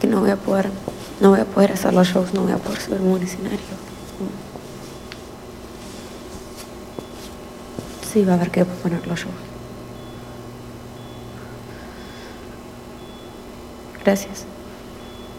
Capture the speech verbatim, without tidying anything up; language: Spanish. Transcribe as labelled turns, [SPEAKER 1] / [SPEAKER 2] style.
[SPEAKER 1] que no voy a poder, no voy a poder hacer los shows, no voy a poder subirme a un escenario. Sí, va a haber que poner los shows. Gracias.